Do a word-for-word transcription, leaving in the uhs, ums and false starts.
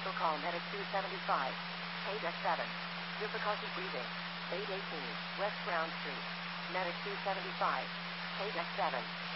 So call Medic two seventy-five. Page X seven. Difficulty breathing. eight eighteen. West Brown Street. Medic two seventy-five. Page X seven.